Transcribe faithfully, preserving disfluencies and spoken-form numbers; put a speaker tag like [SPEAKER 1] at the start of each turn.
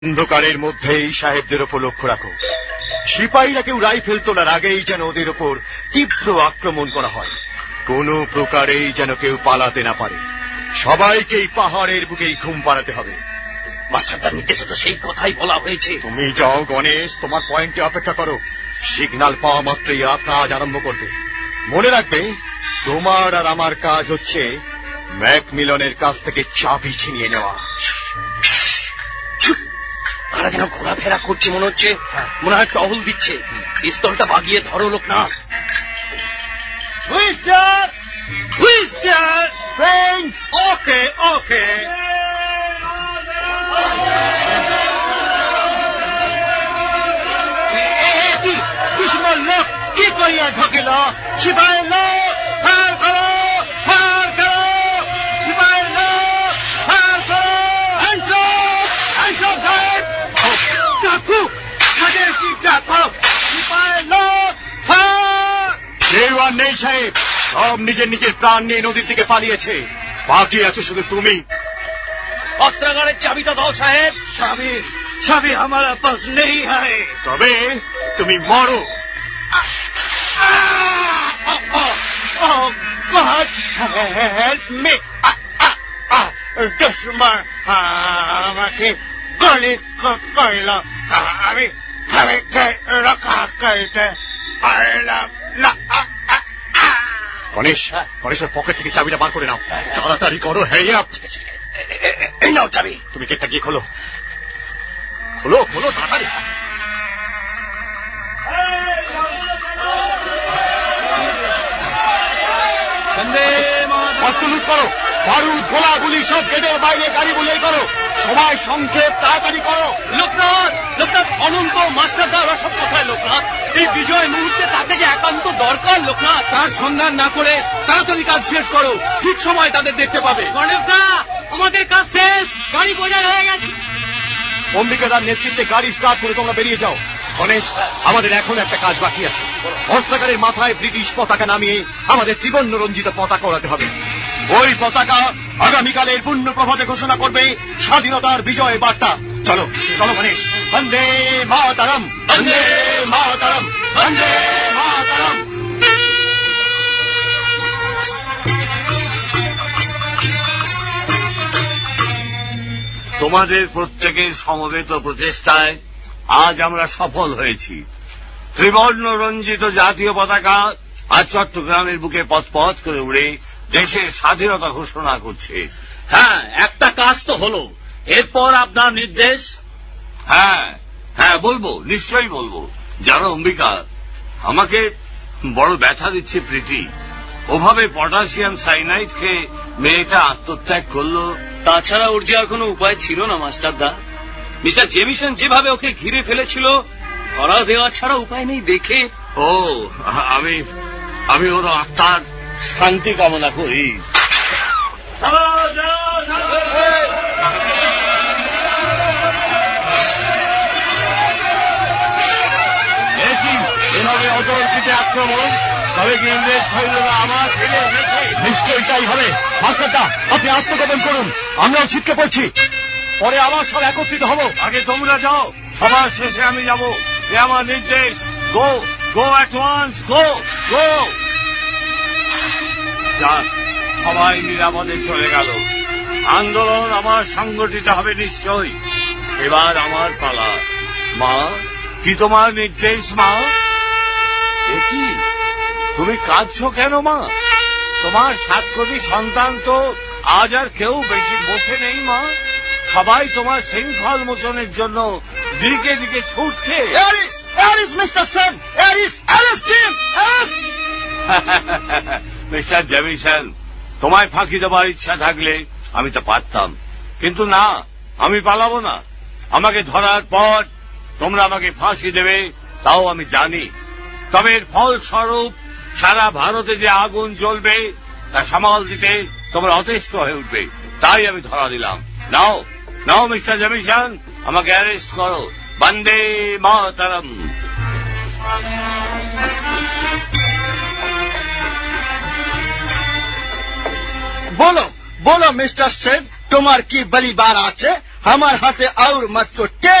[SPEAKER 1] অন্ধকারের মধ্যেই সাহেবদের ওপর লক্ষ্য রাখো। সিপাহীরা কেউ রাইফেল তোলার আগেই যেন ওদের ওপর তীব্র আক্রমণ করা হয়। কোনো প্রকারেই যেন কেউ পালাতে না পারে। সবাইকেই পাহাড়ের বুকেই ঘুম পাড়াতে হবে।
[SPEAKER 2] মাস্টারদার নির্দেশে তো সেই কথাই বলা হয়েছে।
[SPEAKER 1] তুমি যাও গণেশ, তোমার পয়েন্টে অপেক্ষা করো। সিগন্যাল পাওয়া মাত্রই কাজ আরম্ভ করবে। মনে রাখবে, তোমার আর আমার কাজ হচ্ছে ম্যাকমিলনের কাছ থেকে চাবি ছিনিয়ে নেওয়া।
[SPEAKER 2] তারা যেন ঘোরাফেরা করছে মনে হচ্ছে, মনে হয় টহল দিচ্ছে। পিস্তলটা বাগিয়ে ধরো লোকনাথ।
[SPEAKER 1] হুইস্টার হুইস্টার ফ্রেন্ড, ওকে ওকে। দুশ্মন লোক কি করিয়া ঢকিল? সিপাহীর লোক ফায়ার করো, ফায়ার করো, সিপাহীর লোক ফায়ার করো। হ্যান্ডস হ্যান্ডস সাহেব, ডাকু স্বদেশী ডাকো, সিপাহীর লোক ফায়ার। কেউ আর নেই সাহেব, সব নিজের নিজের প্রাণ নিয়ে নদীর দিকে পালিয়েছে। বাকি আছো শুধু তুমি।
[SPEAKER 2] অস্ত্রাগারের চাবিটা দাও সাহেব।
[SPEAKER 1] চাবি চাবি আমার পাস নেই হ্যায়। তবে তুমি মরো। দুশ্মন আমাকে গুলি করল, আমি আমি রক্ষা করতে পারলাম না। গণেশ, গণেশের পকেট থেকে চাবিটা বার করে নাও। তাড়াতাড়ি করো। হ্যাঁ,
[SPEAKER 2] এই নাও চাবি।
[SPEAKER 1] তুমি গেটটা গিয়ে খোলো, খোলো খোলো তাড়াতাড়ি। অস্ত্র লুট করো, বারুদ গোলাগুলি সব গেটের বাইরে গাড়ি বুলিয়ে করো। সময় সংক্ষেপ, তাড়াতাড়ি করো।
[SPEAKER 2] লোকনাথ, লোকনাথ, অনন্ত মাস্টারদা ওরা সব কোথায় লোকনাথ? এই বিজয় মুহূর্তে তাকে যে একান্ত দরকার লোকনাথ।
[SPEAKER 3] তার সন্ধান না করে তাড়াতাড়ি কাজ শেষ করো, ঠিক সময় তাদের দেখতে পাবে।
[SPEAKER 2] গণেশদা, আমাদের কাজ শেষ, গাড়ি বোঝাই হয়ে গেছে।
[SPEAKER 1] অম্বিকাদার নেতৃত্বে গাড়ি স্টার্ট করে তোমরা বেরিয়ে যাও। গণেশ, আমাদের এখন একটা কাজ বাকি আছে। অস্ত্রাগারের মাথায় ব্রিটিশ পতাকা নামিয়ে আমাদের ত্রিবর্ণ রঞ্জিত পতাকা ওড়াতে হবে। ওই পতাকা আগামীকালের পূর্ণ প্রভাতে ঘোষণা করবে স্বাধীনতার বিজয় বার্তা। চলো চলো গণেশ। বন্দে মাতরম, বন্দে মাতরম, বন্দে মাতরম।
[SPEAKER 4] তোমাদের প্রত্যেকের সমবেত প্রচেষ্টায় আজ আমরা সফল হয়েছি। ত্রিবর্ণ রঞ্জিত জাতীয় পতাকা আজ চট্টগ্রামের বুকে পথ করে উড়ে দেশের স্বাধীনতা ঘোষণা করছে।
[SPEAKER 2] হ্যাঁ, একটা কাজ তো হলো। এরপর আপনার নির্দেশ?
[SPEAKER 4] হ্যাঁ হ্যাঁ বলবো, নিশ্চয়ই বলবো। জানো অম্বিকা, আমাকে বড় ব্যথা দিচ্ছে প্রীতি। ওভাবে পটাশিয়াম সাইনাইড খেয়ে মেয়েটা আত্মত্যাগ করলো।
[SPEAKER 2] তাছাড়া ওর যে আর কোনো উপায় ছিল না মাস্টারদা। মিস্টার জেমিসন যেভাবে ওকে ঘিরে ফেলেছিল, ধরা দেওয়া ছাড়া উপায় নেই দেখে।
[SPEAKER 4] ও, আমি আমি ওর আত্মার শান্তি কামনা করি।
[SPEAKER 1] এভাবে অতর্কিতে আক্রমণ, তবে কি ইংরেজ সৈন্যরা আমার ফেলে এসেছে? নিশ্চয়ই তাই হবে। মাস্টারদা, আপনি আত্মগোপন করুন, আমরাও ছিটকে পড়ছি। পরে আবার সব একত্রিত হব।
[SPEAKER 4] আগে তোমরা যাও, সবার শেষে আমি যাব। এ আমার নির্দেশ। গো গো অ্যাট ওয়ান্স, গো গো। যাক, সবাই নিরাপদে চলে গেল। আন্দোলন আমার সংগঠিত হবে নিশ্চয়ই। এবার আমার পালা। মা, কি তোমার নির্দেশ মা? এ কি, তুমি কাঁদছো কেন মা? তোমার সাত কোটি সন্তান তো আজ আর কেউ বেশি বসে নেই মা। সবাই তোমার শৃঙ্খল মোচনের জন্য দিকে দিকে ছুটছে। মিস্টার জেমিসন, তোমায় ফাঁকি দেওয়ার ইচ্ছা থাকলে আমি তো পারতাম, কিন্তু না, আমি পালাবো না। আমাকে ধরার পর তোমরা আমাকে ফাঁসি দেবে, তাও আমি জানি। তবে এর ফলস্বরূপ সারা ভারতে যে আগুন জ্বলবে তা সামাল দিতে তোমরা অতিষ্ঠ হয়ে উঠবে। তাই আমি ধরা দিলাম। নাও নাও মিস্টার জেমিসন, আমাকে অ্যারেস্ট করো। বন্দে মাতরম।
[SPEAKER 1] বলো বলো মিস্টার সেন, তোমার কি বলিবার আছে? আমার হাতে আর মাত্র